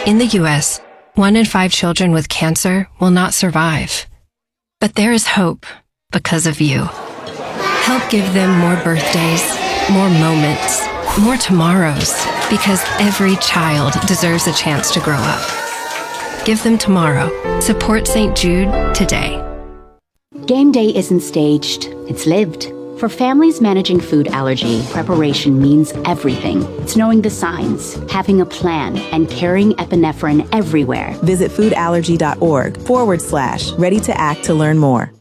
In the U.S., 1 in 5 children with cancer will not survive. But there is hope because of you. Help give them more birthdays, more moments, more tomorrows, because every child deserves a chance to grow up. Give them tomorrow. Support St. Jude today. Game day isn't staged, it's lived. For families managing food allergy, preparation means everything. It's knowing the signs, having a plan, and carrying epinephrine everywhere. Visit foodallergy.org/ready to act to learn more.